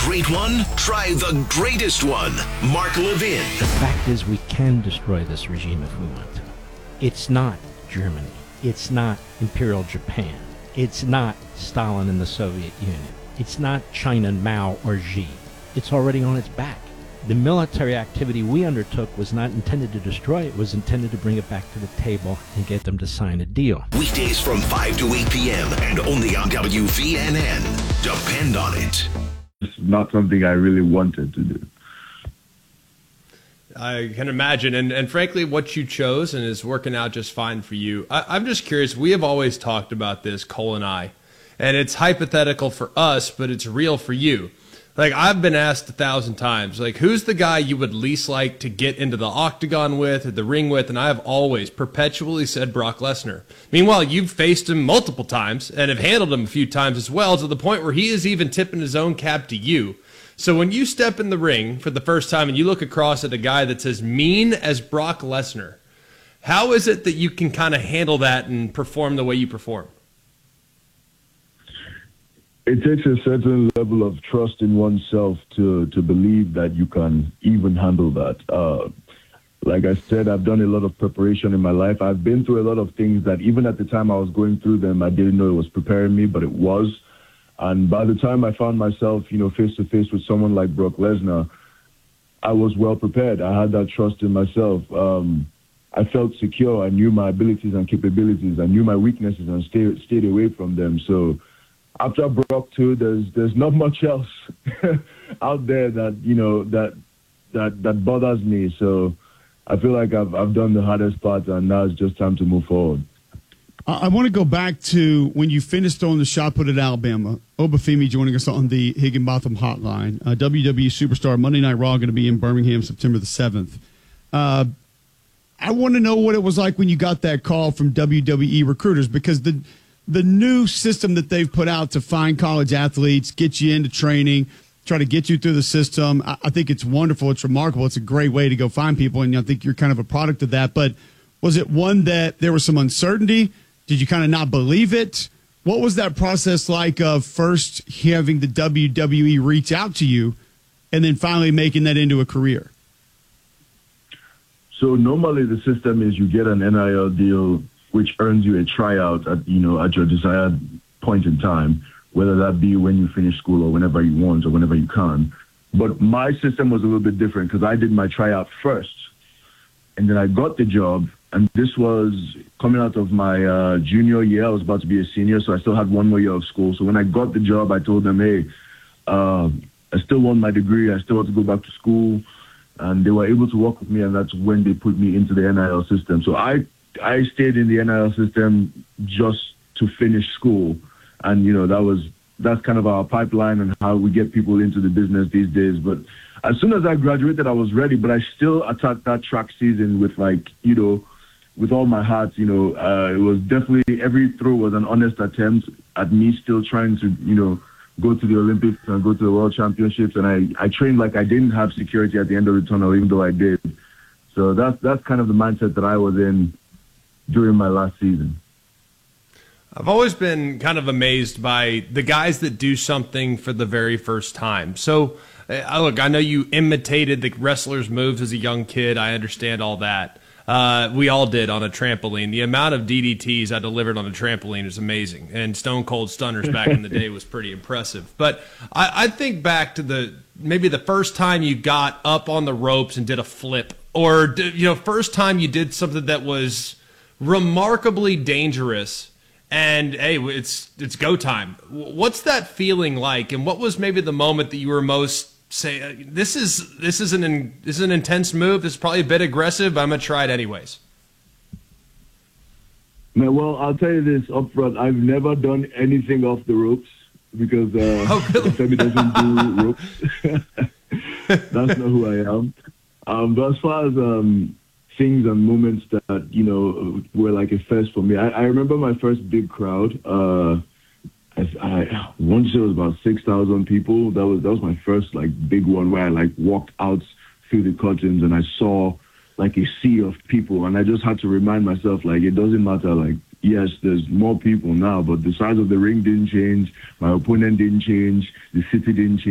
great one? Try the greatest one. Mark Levin. The fact is, we can destroy this regime if we want to. It's not Germany. It's not Imperial Japan. It's not Stalin and the Soviet Union. It's not China, Mao, or Xi. It's already on its back. The military activity we undertook was not intended to destroy it. It was intended to bring it back to the table and get them to sign a deal. Weekdays from 5 to 8 p.m. and only on WVNN. Depend on it. It's not something I really wanted to do. I can imagine. And frankly, what you chose and is working out just fine for you. I'm just curious. We have always talked about this, Cole and I, and it's hypothetical for us, but it's real for you. Like, I've been asked 1,000 times, like, who's the guy you would least like to get into the octagon with or the ring with? And I have always perpetually said Brock Lesnar. Meanwhile, you've faced him multiple times and have handled him a few times as well, to the point where he is even tipping his own cap to you. So when you step in the ring for the first time and you look across at a guy that's as mean as Brock Lesnar, how is it that you can kind of handle that and perform the way you perform? It takes a certain level of trust in oneself to believe that you can even handle that. Like I said, I've done a lot of preparation in my life. I've been through a lot of things that even at the time I was going through them, I didn't know it was preparing me, but it was. And by the time I found myself, face to face with someone like Brock Lesnar, I was well prepared. I had that trust in myself. I felt secure. I knew my abilities and capabilities. I knew my weaknesses and stayed away from them. So after Brock too, there's not much else out there that that bothers me. So I feel like I've done the hardest part, and now it's just time to move forward. I want to go back to when you finished throwing the shot put at Alabama. Obafemi joining us on the Higginbotham Hotline. WWE Superstar Monday Night Raw going to be in Birmingham September the 7th. I want to know what it was like when you got that call from WWE recruiters, because the new system that they've put out to find college athletes, get you into training, try to get you through the system, I think it's wonderful. It's remarkable. It's a great way to go find people, and I think you're kind of a product of that. But was it one that there was some uncertainty? Did you kind of not believe it? What was that process like of first having the WWE reach out to you and then finally making that into a career? So normally the system is you get an NIL deal, which earns you a tryout at your desired point in time, whether that be when you finish school or whenever you want or whenever you can. But my system was a little bit different because I did my tryout first, and then I got the job. And this was coming out of my junior year. I was about to be a senior, so I still had one more year of school. So when I got the job, I told them, hey, I still want my degree. I still want to go back to school. And they were able to work with me, and that's when they put me into the NIL system. So I stayed in the NIL system just to finish school. And, that's kind of our pipeline and how we get people into the business these days. But as soon as I graduated, I was ready, but I still attacked that track season with with all my heart. It was definitely, every throw was an honest attempt at me still trying to, go to the Olympics and go to the World Championships. And I trained like I didn't have security at the end of the tunnel, even though I did. So that's kind of the mindset that I was in during my last season. I've always been kind of amazed by the guys that do something for the very first time. So, look, I know you imitated the wrestlers' moves as a young kid. I understand all that. We all did on a trampoline. The amount of DDTs I delivered on a trampoline is amazing. And Stone Cold Stunners back in the day was pretty impressive. But I think back to maybe the first time you got up on the ropes and did a flip, or first time you did something that was remarkably dangerous. And hey, it's go time. What's that feeling like? And what was maybe the moment that you were most say, this is an intense move. This is probably a bit aggressive, but I'm gonna try it anyways? Man, well, I'll tell you this up front. I've never done anything off the ropes because Femi doesn't do ropes. That's not who I am. But as far as things and moments that were like a first for me, I remember my first big crowd. I want to say it was about 6,000 people. That was my first big one where I walked out through the curtains and I saw a sea of people, and I just had to remind myself it doesn't matter. Yes, there's more people now, but the size of the ring didn't change. My opponent didn't change. The city didn't change.